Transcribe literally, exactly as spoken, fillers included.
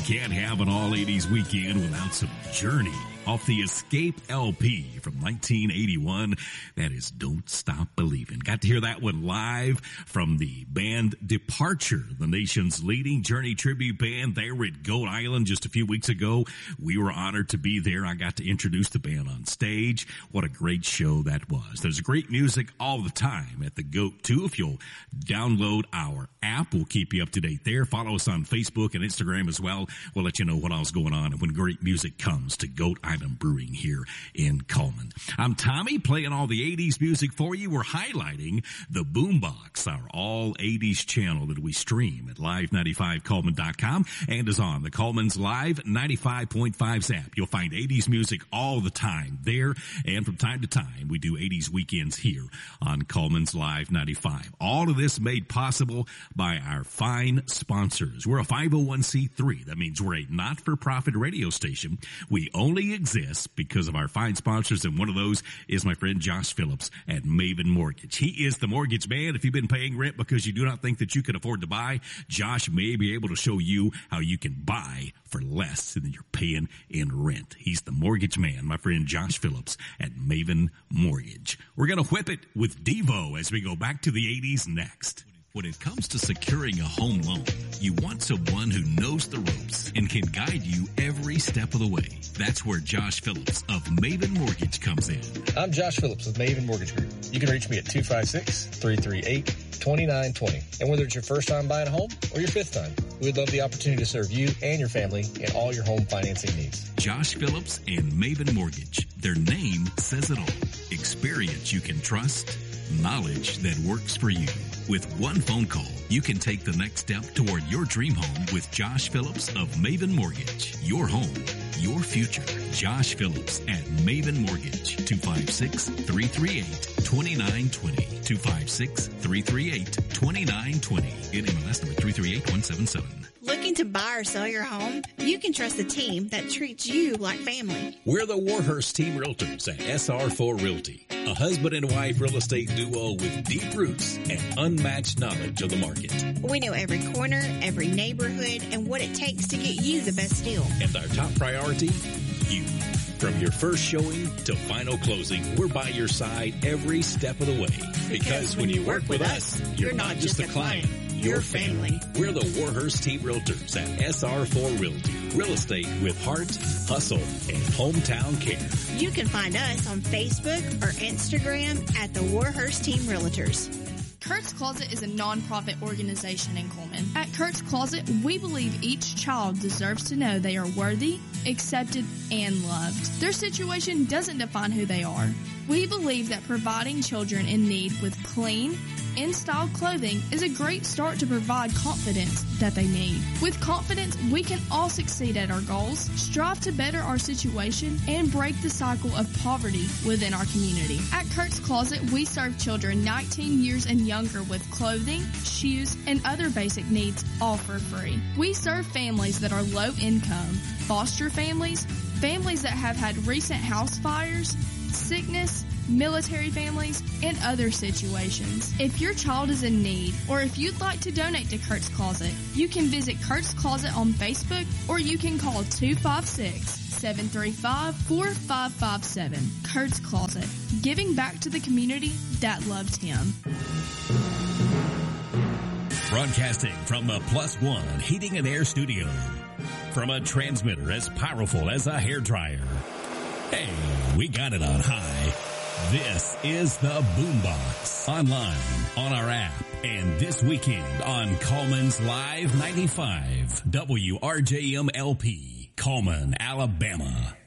can't have an all-eighties weekend without some Journey off the Escape L P from nineteen eighty-one. That is Don't Stop Believing. Got to hear that one live from the band Departure, the nation's leading Journey tribute band there at Goat Island just a few weeks ago. We were honored to be there. I got to introduce the band on stage. What a great show that was. There's great music all the time at the Goat too. If you'll download our app, we'll keep you up to date there. Follow us on Facebook and Instagram as well. We'll let you know what else is going on and when great music comes to Goat Island Brewing here in Coleman. I'm Tommy, playing all the eighties music for you. We're highlighting the Boombox, our all eighties channel that we stream at live ninety-five coleman dot com and is on the Coleman's Live ninety-five point five app. You'll find eighties music all the time there, and from time to time we do eighties weekends here on Coleman's Live ninety-five. All of this made possible by our fine sponsors. We're a five oh one c three. That means we're a not-for-profit radio station. We only exist because of our fine sponsors, and one of those is my friend Josh Phillips at Maven Mortgage. He is the mortgage man. If you've been paying rent because you do not think that you can afford to buy, Josh may be able to show you how you can buy for less than you're paying in rent. He's the mortgage man, my friend Josh Phillips at Maven Mortgage. We're going to whip it with Devo as we go back to the eighties next. When it comes to securing a home loan, you want someone who knows the ropes and can guide you every step of the way. That's where Josh Phillips of Maven Mortgage comes in. I'm Josh Phillips of Maven Mortgage Group. You can reach me at two five six, three three eight, two nine two zero. And whether it's your first time buying a home or your fifth time, we'd love the opportunity to serve you and your family in all your home financing needs. Josh Phillips and Maven Mortgage. Their name says it all. Experience you can trust, knowledge that works for you. With one phone call, you can take the next step toward your dream home with Josh Phillips of Maven Mortgage. Your home, your future. Josh Phillips at Maven Mortgage. two five six, three three eight, two nine two zero. two five six, three three eight, two nine two zero. In M L S number three three eight one seven seven. Looking to buy or sell your home? You can trust the team that treats you like family. We're the Warhurst Team Realtors at S R four Realty, a husband and wife real estate duo with deep roots and unmatched knowledge of the market. We know every corner, every neighborhood, and what it takes to get you the best deal. And our top priority, you. From your first showing to final closing, we're by your side every step of the way. Because, because when, when you work, work with us, you're, you're not just a client. Your family. We're the Warhurst Team Realtors at S R four Realty. Real estate with heart, hustle, and hometown care. You can find us on Facebook or Instagram at the Warhurst Team Realtors. Kurt's Closet is a non-profit organization in Coleman. At Kurt's Closet, we believe each child deserves to know they are worthy, accepted, and loved. Their situation doesn't define who they are. We believe that providing children in need with clean, in-style clothing is a great start to provide confidence that they need. With confidence, we can all succeed at our goals, strive to better our situation, and break the cycle of poverty within our community. At Kurt's Closet, we serve children nineteen years and younger with clothing, shoes, and other basic needs, all for free. We serve families that are low income, foster families, families that have had recent house fires, sickness, military families, and other situations. If your child is in need, or if you'd like to donate to Kurt's Closet, you can visit Kurt's Closet on Facebook, or you can call two five six, seven three five, four five five seven. Kurt's Closet, giving back to the community that loved him. Broadcasting from the Plus One Heating and Air Studio. From a transmitter as powerful as a hairdryer. Hey, we got it on high. This is the Boombox. Online, on our app, and this weekend on Coleman's Live ninety-five. W R J M L P, Coleman, Alabama.